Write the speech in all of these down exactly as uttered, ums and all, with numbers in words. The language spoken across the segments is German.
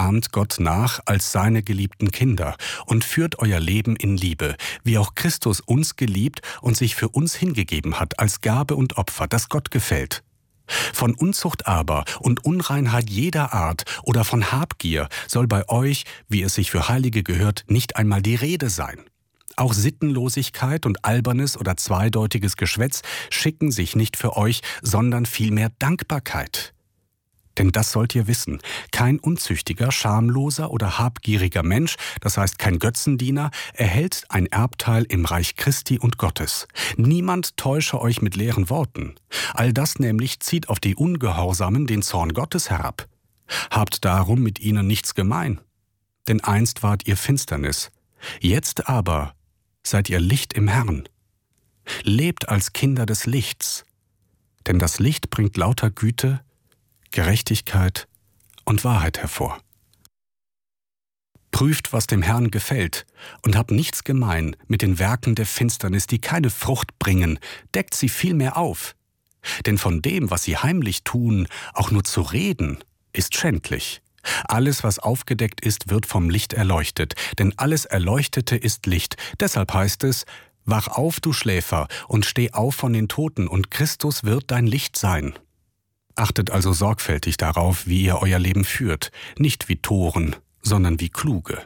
ahmt Gott nach als seine geliebten Kinder und führt euer Leben in Liebe, wie auch Christus uns geliebt und sich für uns hingegeben hat als Gabe und Opfer, das Gott gefällt. Von Unzucht aber und Unreinheit jeder Art oder von Habgier soll bei euch, wie es sich für Heilige gehört, nicht einmal die Rede sein. Auch Sittenlosigkeit und albernes oder zweideutiges Geschwätz schicken sich nicht für euch, sondern vielmehr Dankbarkeit. Denn das sollt ihr wissen, kein unzüchtiger, schamloser oder habgieriger Mensch, das heißt kein Götzendiener, erhält ein Erbteil im Reich Christi und Gottes. Niemand täusche euch mit leeren Worten. All das nämlich zieht auf die Ungehorsamen den Zorn Gottes herab. Habt darum mit ihnen nichts gemein. Denn einst wart ihr Finsternis, jetzt aber seid ihr Licht im Herrn. Lebt als Kinder des Lichts, denn das Licht bringt lauter Güte, Gerechtigkeit und Wahrheit hervor. Prüft, was dem Herrn gefällt, und habt nichts gemein mit den Werken der Finsternis, die keine Frucht bringen, deckt sie vielmehr auf. Denn von dem, was sie heimlich tun, auch nur zu reden, ist schändlich. Alles, was aufgedeckt ist, wird vom Licht erleuchtet, denn alles Erleuchtete ist Licht. Deshalb heißt es, wach auf, du Schläfer, und steh auf von den Toten, und Christus wird dein Licht sein. Achtet also sorgfältig darauf, wie ihr euer Leben führt, nicht wie Toren, sondern wie Kluge.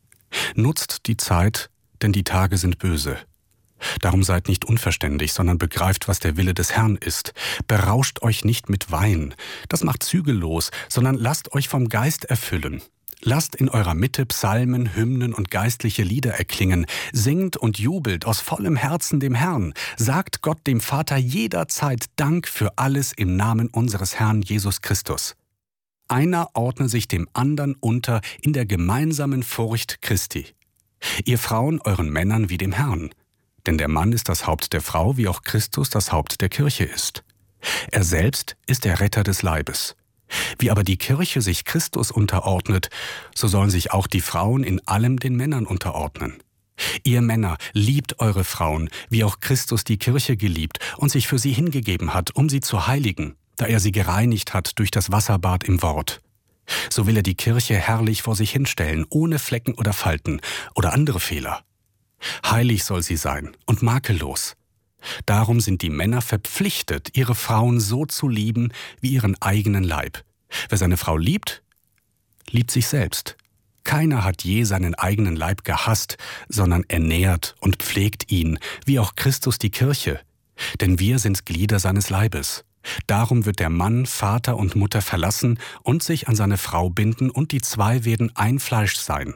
Nutzt die Zeit, denn die Tage sind böse. Darum seid nicht unverständig, sondern begreift, was der Wille des Herrn ist. Berauscht euch nicht mit Wein, das macht zügellos, sondern lasst euch vom Geist erfüllen. Lasst in eurer Mitte Psalmen, Hymnen und geistliche Lieder erklingen. Singt und jubelt aus vollem Herzen dem Herrn. Sagt Gott dem Vater jederzeit Dank für alles im Namen unseres Herrn Jesus Christus. Einer ordne sich dem andern unter in der gemeinsamen Furcht Christi. Ihr Frauen euren Männern wie dem Herrn. Denn der Mann ist das Haupt der Frau, wie auch Christus das Haupt der Kirche ist. Er selbst ist der Retter des Leibes. Wie aber die Kirche sich Christus unterordnet, so sollen sich auch die Frauen in allem den Männern unterordnen. Ihr Männer, liebt eure Frauen, wie auch Christus die Kirche geliebt und sich für sie hingegeben hat, um sie zu heiligen, da er sie gereinigt hat durch das Wasserbad im Wort. So will er die Kirche herrlich vor sich hinstellen, ohne Flecken oder Falten oder andere Fehler. Heilig soll sie sein und makellos. Darum sind die Männer verpflichtet, ihre Frauen so zu lieben wie ihren eigenen Leib. Wer seine Frau liebt, liebt sich selbst. Keiner hat je seinen eigenen Leib gehasst, sondern ernährt und pflegt ihn, wie auch Christus die Kirche. Denn wir sind Glieder seines Leibes. Darum wird der Mann Vater und Mutter verlassen und sich an seine Frau binden, und die zwei werden ein Fleisch sein.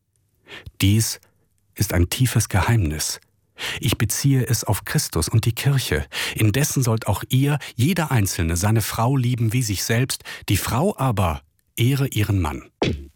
Dies ist ein tiefes Geheimnis. Ich beziehe es auf Christus und die Kirche. Indessen sollt auch ihr, jeder Einzelne, seine Frau lieben wie sich selbst, die Frau aber ehre ihren Mann.